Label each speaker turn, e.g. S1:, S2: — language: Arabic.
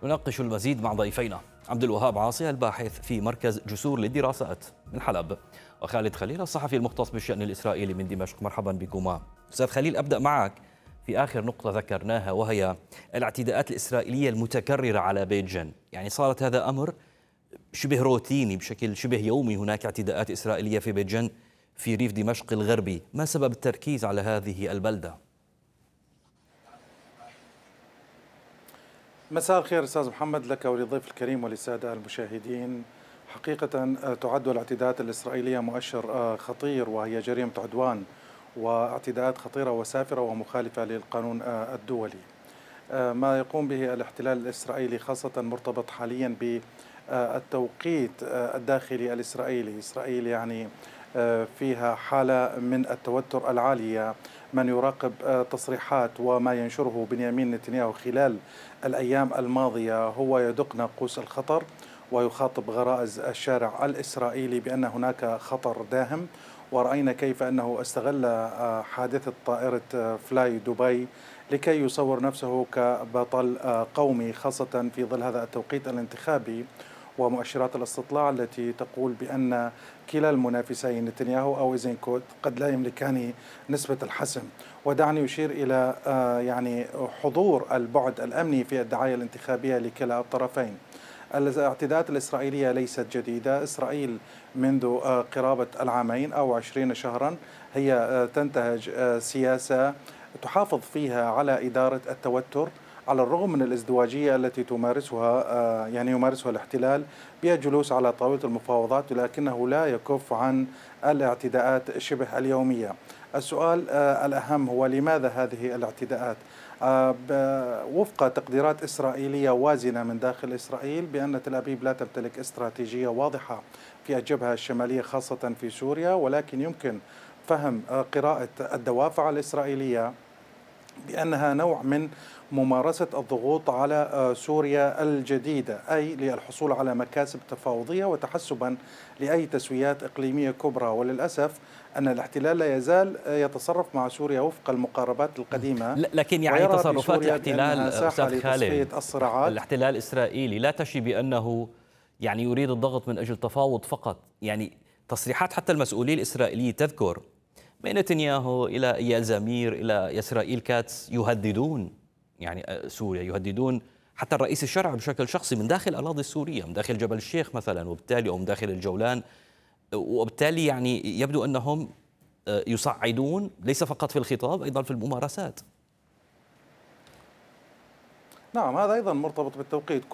S1: نناقش المزيد مع ضيفينا عبد الوهاب عاصي الباحث في مركز جسور للدراسات من حلب، وخالد خليل الصحفي المختص بالشأن الإسرائيلي من دمشق. مرحبا بكما. أستاذ خليل، أبدأ معك في آخر نقطة ذكرناها، وهي الاعتداءات الإسرائيلية المتكررة على بيت جن. يعني صارت هذا أمر شبه روتيني، بشكل شبه يومي هناك اعتداءات إسرائيلية في بيت جن في ريف دمشق الغربي. ما سبب التركيز على هذه البلدة؟
S2: مساء الخير أستاذ محمد، لك وللضيف الكريم وللسادة المشاهدين. حقيقة تعد الاعتداءات الإسرائيلية مؤشر خطير، وهي جريمة عدوان واعتداءات خطيرة وسافرة ومخالفة للقانون الدولي. ما يقوم به الاحتلال الإسرائيلي خاصة مرتبط حاليا بالتوقيت الداخلي الإسرائيلي. إسرائيل يعني فيها حالة من التوتر العالية. من يراقب تصريحات وما ينشره بنيامين نتنياهو خلال الأيام الماضية هو يدق ناقوس الخطر، ويخاطب غرائز الشارع الإسرائيلي بأن هناك خطر داهم. ورأينا كيف أنه استغل حادثة طائرة فلاي دبي لكي يصور نفسه كبطل قومي، خاصة في ظل هذا التوقيت الانتخابي ومؤشرات الاستطلاع التي تقول بأن كلا المنافسين نتنياهو أو إيزنكوت قد لا يملكان نسبة الحسم. ودعني أشير إلى يعني حضور البعد الأمني في الدعاية الانتخابية لكلا الطرفين. الاعتداءات الإسرائيلية ليست جديدة. إسرائيل منذ قرابة العامين أو 20 شهرا هي تنتهج سياسة تحافظ فيها على إدارة التوتر، على الرغم من الازدواجية التي يمارسها الاحتلال بالجلوس على طاولة المفاوضات، ولكنه لا يكف عن الاعتداءات شبه اليومية. السؤال الأهم هو لماذا هذه الاعتداءات؟ وفق تقديرات إسرائيلية وازنة من داخل إسرائيل بأن تل أبيب لا تمتلك استراتيجية واضحة في الجبهة الشمالية خاصة في سوريا، ولكن يمكن فهم قراءة الدوافع الإسرائيلية بأنها نوع من ممارسة الضغوط على سوريا الجديدة، أي للحصول على مكاسب تفاوضية وتحسبا لأي تسويات إقليمية كبرى. وللأسف أن الاحتلال لا يزال يتصرف مع سوريا وفق المقاربات القديمة،
S1: لكن يعني تصرفات الاحتلال أستاذ خالد، الاحتلال الإسرائيلي لا تشي بأنه يعني يريد الضغط من أجل تفاوض فقط. يعني تصريحات حتى المسؤولين الإسرائيليين تذكر من نتنياهو إلى إيال زمير إلى إسرائيل كاتس يهددون يعني سوريا، يهددون حتى الرئيس الشرعي بشكل شخصي من داخل الأراضي السورية، من داخل جبل الشيخ مثلا، وبالتالي أو من داخل الجولان. وبالتالي يعني يبدو أنهم يصعدون ليس فقط في الخطاب، أيضا في الممارسات.
S2: نعم، هذا أيضا مرتبط بالتوقيت.